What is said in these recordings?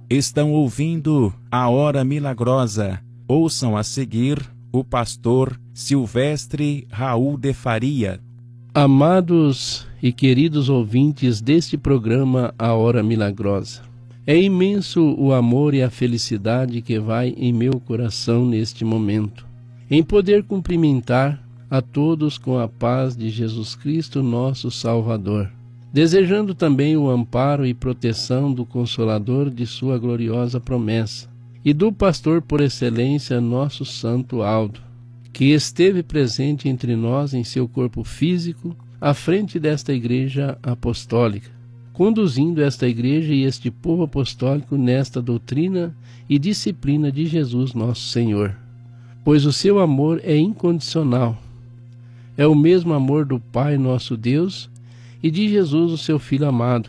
Estão ouvindo a Hora Milagrosa. Ouçam a seguir o pastor Silvestre Raul de Faria. Amados e queridos ouvintes deste programa A Hora Milagrosa, é imenso o amor e a felicidade que vai em meu coração neste momento, em poder cumprimentar a todos com a paz de Jesus Cristo, nosso Salvador, desejando também o amparo e proteção do Consolador de sua gloriosa promessa e do pastor por excelência, nosso Santo Aldo, que esteve presente entre nós em seu corpo físico, à frente desta igreja apostólica, conduzindo esta igreja e este povo apostólico nesta doutrina e disciplina de Jesus nosso Senhor. Pois o seu amor é incondicional, é o mesmo amor do Pai nosso Deus e de Jesus, o seu Filho amado.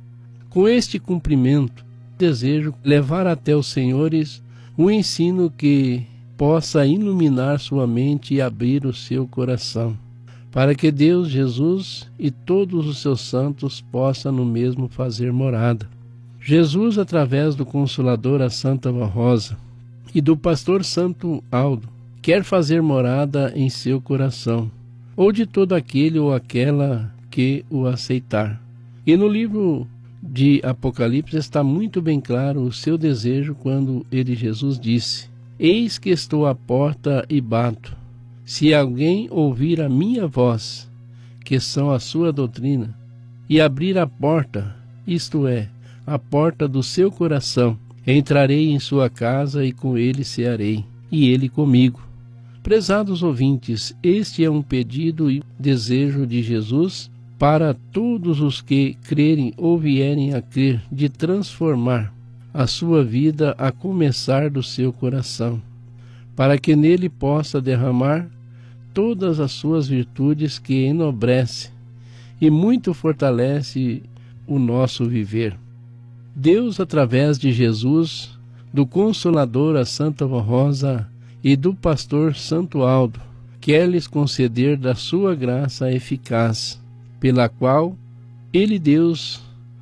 Com este cumprimento, desejo levar até os senhores um ensino que possa iluminar sua mente e abrir o seu coração, para que Deus, Jesus e todos os seus santos possam no mesmo fazer morada. Jesus, através do Consolador, a Santa Rosa, e do pastor Santo Aldo, quer fazer morada em seu coração, ou de todo aquele ou aquela que o aceitar. E no livro de Apocalipse está muito bem claro o seu desejo quando ele, Jesus, disse: Eis que estou à porta e bato. Se alguém ouvir a minha voz, que são a sua doutrina, e abrir a porta, isto é, a porta do seu coração, entrarei em sua casa e com ele cearei, e ele comigo. Prezados ouvintes, este é um pedido e desejo de Jesus para todos os que crerem ou vierem a crer, de transformar a sua vida a começar do seu coração, para que nele possa derramar todas as suas virtudes que enobrece e muito fortalece o nosso viver. Deus, através de Jesus, do Consolador, a Santa Rosa, e do pastor Santo Aldo, quer lhes conceder da sua graça eficaz, pela qual ele, Deus,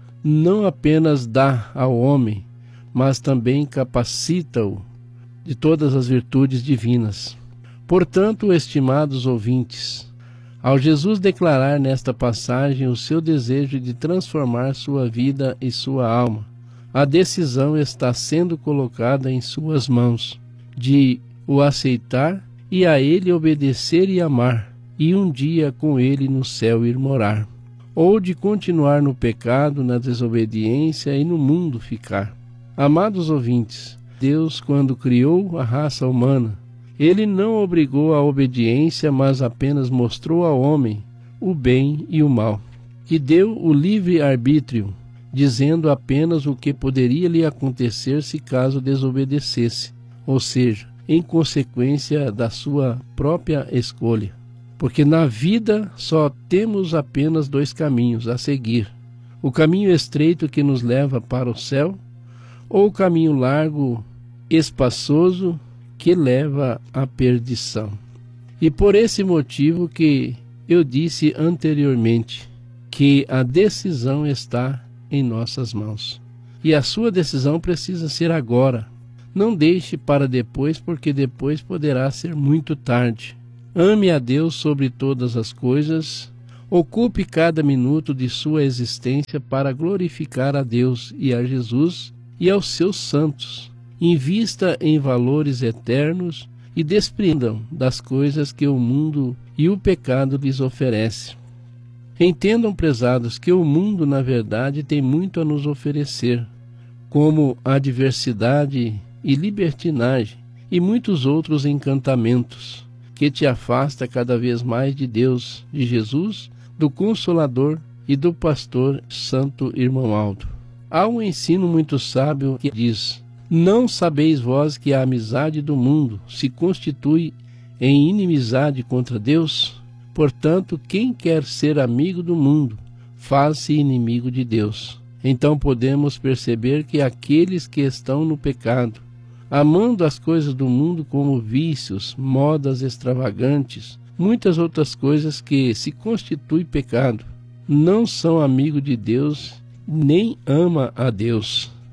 não apenas dá ao homem, mas também capacita-o de todas as virtudes divinas. Portanto, estimados ouvintes, ao Jesus declarar nesta passagem o seu desejo de transformar sua vida e sua alma, a decisão está sendo colocada em suas mãos, de o aceitar e a ele obedecer e amar, e um dia com ele no céu ir morar, ou de continuar no pecado, na desobediência e no mundo ficar. Amados ouvintes, Deus, quando criou a raça humana, ele não obrigou à obediência, mas apenas mostrou ao homem o bem e o mal, e deu o livre arbítrio, dizendo apenas o que poderia lhe acontecer se caso desobedecesse, ou seja, em consequência da sua própria escolha. Porque na vida só temos apenas dois caminhos a seguir: o caminho estreito que nos leva para o céu, ou o caminho largo, espaçoso, que leva à perdição. E por esse motivo que eu disse anteriormente, que a decisão está em nossas mãos. E a sua decisão precisa ser agora. Não deixe para depois, porque depois poderá ser muito tarde. Ame a Deus sobre todas as coisas. Ocupe cada minuto de sua existência para glorificar a Deus e a Jesus e aos seus santos. Invista em valores eternos e desprendam das coisas que o mundo e o pecado lhes oferecem. Entendam, prezados, que o mundo, na verdade, tem muito a nos oferecer, como a diversidade e libertinagem e muitos outros encantamentos, que te afasta cada vez mais de Deus, de Jesus, do Consolador e do pastor Santo Irmão Aldo. Há um ensino muito sábio que diz: não sabeis vós que a amizade do mundo se constitui em inimizade contra Deus? Portanto, quem quer ser amigo do mundo, faz-se inimigo de Deus. Então podemos perceber que aqueles que estão no pecado, amando as coisas do mundo como vícios, modas extravagantes, muitas outras coisas que se constituem pecado, não são amigos de Deus, nem ama a Deus.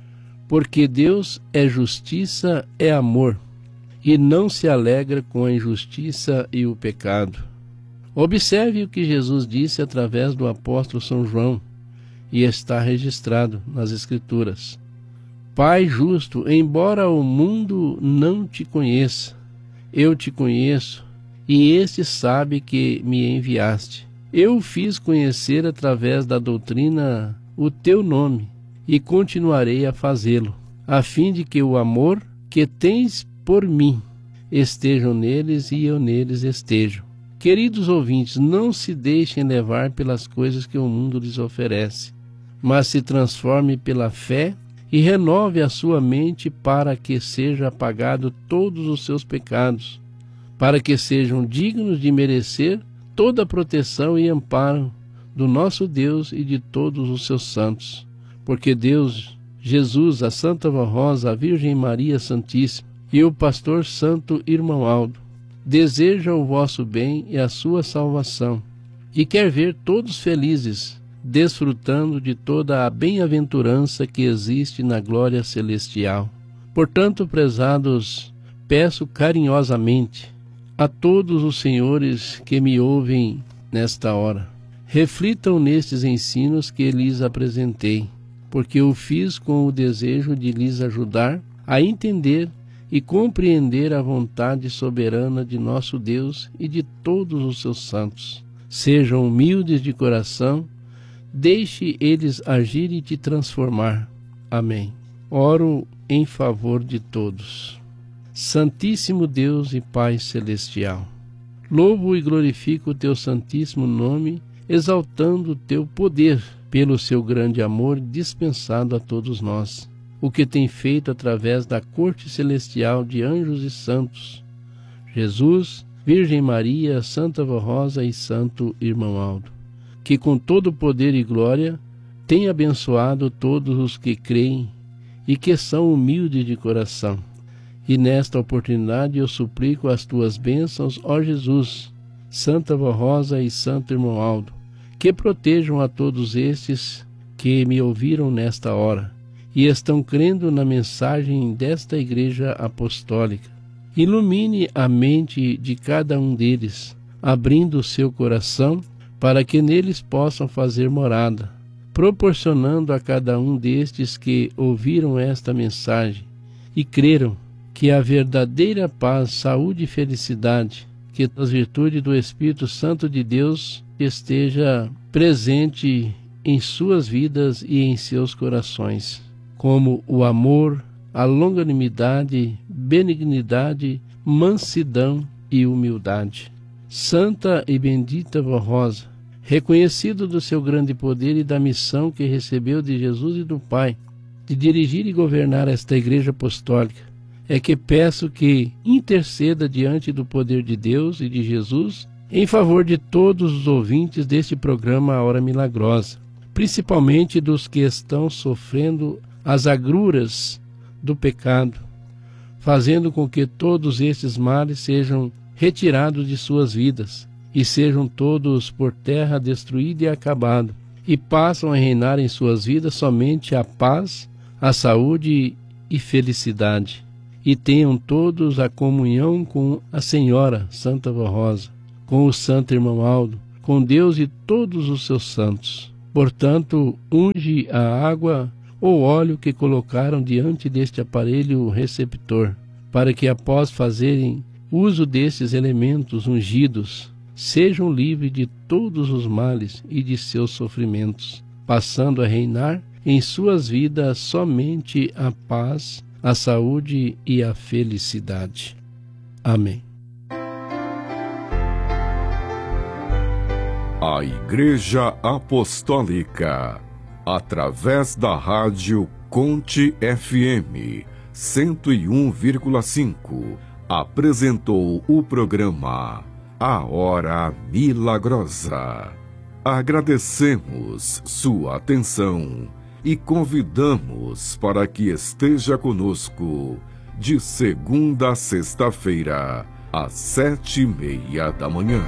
porque Deus é justiça, é amor, e não se alegra com a injustiça e o pecado. Observe o que Jesus disse através do apóstolo São João, e está registrado nas Escrituras. Pai justo, embora o mundo não te conheça, eu te conheço, e este sabe que me enviaste. Eu o fiz conhecer através da doutrina o teu nome, e continuarei a fazê-lo, a fim de que o amor que tens por mim estejam neles e eu neles esteja. Queridos ouvintes, não se deixem levar pelas coisas que o mundo lhes oferece, mas se transforme pela fé e renove a sua mente para que seja apagado todos os seus pecados, para que sejam dignos de merecer toda a proteção e amparo do nosso Deus e de todos os seus santos. Porque Deus, Jesus, a Santa Vó Rosa, a Virgem Maria Santíssima e o pastor Santo Irmão Aldo desejam o vosso bem e a sua salvação, e quer ver todos felizes, desfrutando de toda a bem-aventurança que existe na glória celestial. Portanto, prezados, peço carinhosamente a todos os senhores que me ouvem nesta hora, reflitam nestes ensinos que lhes apresentei, porque eu fiz com o desejo de lhes ajudar a entender e compreender a vontade soberana de nosso Deus e de todos os seus santos. Sejam humildes de coração, deixe eles agir e te transformar. Amém. Oro em favor de todos. Santíssimo Deus e Pai Celestial, louvo e glorifico o teu santíssimo nome, exaltando o teu poder pelo seu grande amor dispensado a todos nós, o que tem feito através da corte celestial de anjos e santos, Jesus, Virgem Maria, Santa Vó Rosa e Santo Irmão Aldo, que com todo poder e glória tem abençoado todos os que creem e que são humildes de coração. E nesta oportunidade eu suplico as tuas bênçãos, ó Jesus, Santa Vó Rosa e Santo Irmão Aldo, que protejam a todos estes que me ouviram nesta hora e estão crendo na mensagem desta Igreja Apostólica. Ilumine a mente de cada um deles, abrindo o seu coração para que neles possam fazer morada, proporcionando a cada um destes que ouviram esta mensagem e creram que a verdadeira paz, saúde e felicidade, que as virtudes do Espírito Santo de Deus esteja presente em suas vidas e em seus corações, como o amor, a longanimidade, benignidade, mansidão e humildade. Santa e bendita Vó Rosa, reconhecido do seu grande poder e da missão que recebeu de Jesus e do Pai, de dirigir e governar esta Igreja Apostólica, é que peço que interceda diante do poder de Deus e de Jesus em favor de todos os ouvintes deste programa A Hora Milagrosa, principalmente dos que estão sofrendo as agruras do pecado, fazendo com que todos estes males sejam retirados de suas vidas e sejam todos por terra destruídos e acabados, e passam a reinar em suas vidas somente a paz, a saúde e felicidade, e tenham todos a comunhão com a Senhora Santa Vó Rosa, com o Santo Irmão Aldo, com Deus e todos os seus santos. Portanto, unge a água ou óleo que colocaram diante deste aparelho receptor, para que após fazerem uso destes elementos ungidos, sejam livres de todos os males e de seus sofrimentos, passando a reinar em suas vidas somente a paz, a saúde e a felicidade. Amém. A Igreja Apostólica, através da rádio Conte FM 101,5, apresentou o programa A Hora Milagrosa. Agradecemos sua atenção e convidamos para que esteja conosco de segunda a sexta-feira, às 7:30 da manhã.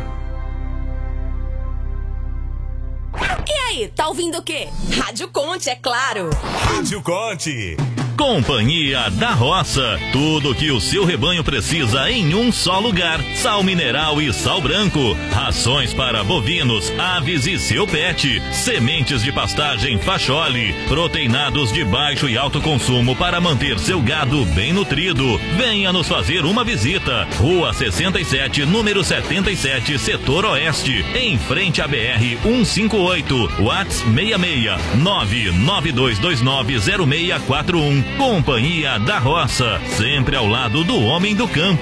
E aí, tá ouvindo o quê? Rádio Conte, é claro! Rádio Conte! Companhia da Roça. Tudo que o seu rebanho precisa em um só lugar. Sal mineral e sal branco. Rações para bovinos, aves e seu pet. Sementes de pastagem Facholi. Proteinados de baixo e alto consumo para manter seu gado bem nutrido. Venha nos fazer uma visita. Rua 67, número 77, Setor Oeste. Em frente à BR 158. WhatsApp 66 992290641. Companhia da Roça, sempre ao lado do homem do campo.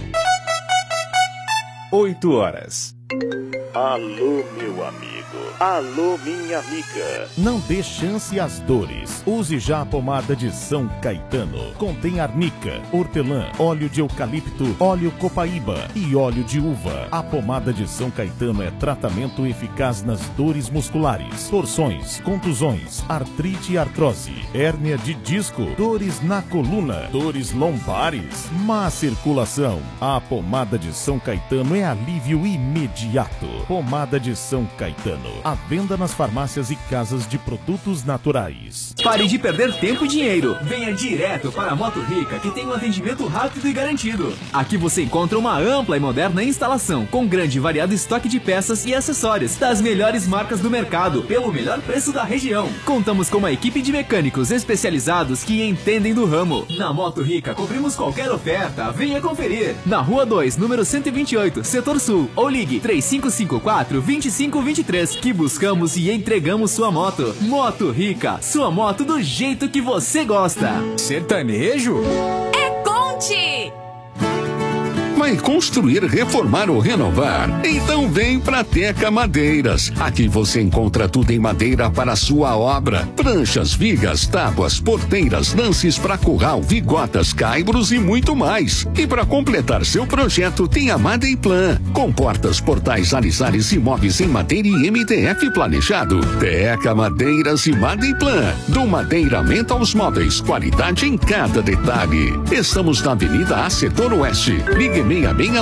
8h. Alô, meu amigo. Alô, minha amiga. Não dê chance às dores. Use já a pomada de São Caetano. Contém arnica, hortelã, óleo de eucalipto, óleo copaíba e óleo de uva. A pomada de São Caetano é tratamento eficaz nas dores musculares, torções, contusões, artrite e artrose, hérnia de disco, dores na coluna, dores lombares, má circulação. A pomada de São Caetano é alívio imediato. Pomada de São Caetano. À venda nas farmácias e casas de produtos naturais. Pare de perder tempo e dinheiro. Venha direto para a Moto Rica, que tem um atendimento rápido e garantido. Aqui você encontra uma ampla e moderna instalação, com grande e variado estoque de peças e acessórios das melhores marcas do mercado, pelo melhor preço da região. Contamos com uma equipe de mecânicos especializados que entendem do ramo. Na Moto Rica, cobrimos qualquer oferta. Venha conferir. Na Rua 2, número 128, Setor Sul. Ou ligue 3554-2523, que buscamos e entregamos sua moto. Moto Rica, sua moto do jeito que você gosta. Sertanejo? É Conte! Vai construir, reformar ou renovar? Então vem pra Teca Madeiras. Aqui você encontra tudo em madeira para a sua obra. Pranchas, vigas, tábuas, porteiras, lances para curral, vigotas, caibros e muito mais. E para completar seu projeto tem a Madeiplan. Com portas, portais, alisares e móveis em madeira e MDF planejado. Teca Madeiras e Madeiplan. Do madeiramento aos móveis, qualidade em cada detalhe. Estamos na Avenida A, Setor Oeste. Ligue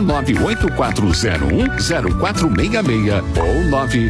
669-8401-0466 ou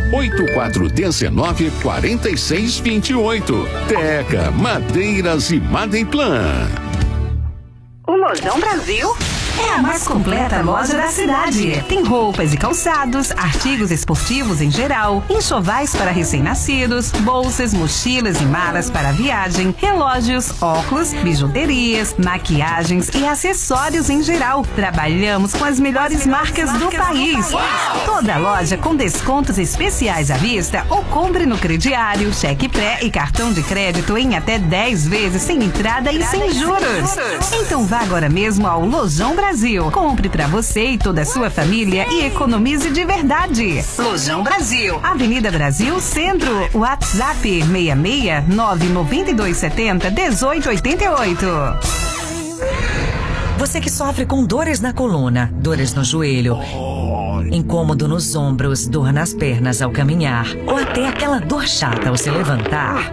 98419-4628. Teca, Madeiras e Madeiplan. O Lojão Brasil é a mais completa loja da cidade. Tem roupas e calçados, artigos esportivos em geral, enxovais para recém-nascidos, bolsas, mochilas e malas para viagem, relógios, óculos, bijuterias, maquiagens e acessórios em geral. Trabalhamos com as melhores marcas do país. Toda loja com descontos especiais à vista ou compre no crediário, cheque pré e cartão de crédito em até 10 vezes sem entrada e sem juros. Então vá agora mesmo ao Lojão Brasil. Compre pra você e toda a sua família e economize de verdade. Lojão Brasil, Avenida Brasil, Centro. WhatsApp 669-9270-1888. Você que sofre com dores na coluna, dores no joelho, incômodo nos ombros, dor nas pernas ao caminhar, ou até aquela dor chata ao se levantar.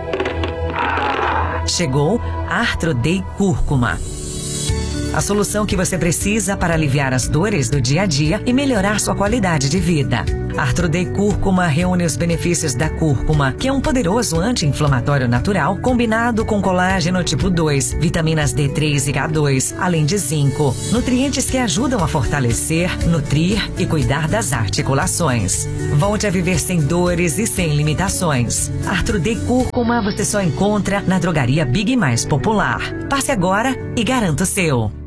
Chegou Arthrodei Cúrcuma. A solução que você precisa para aliviar as dores do dia a dia e melhorar sua qualidade de vida. Arthrodei Cúrcuma reúne os benefícios da cúrcuma, que é um poderoso anti-inflamatório natural combinado com colágeno tipo 2, vitaminas D3 e K2, além de zinco, nutrientes que ajudam a fortalecer, nutrir e cuidar das articulações. Volte a viver sem dores e sem limitações. Arthrodei Cúrcuma você só encontra na drogaria Big Mais Popular. Passe agora e garanta o seu.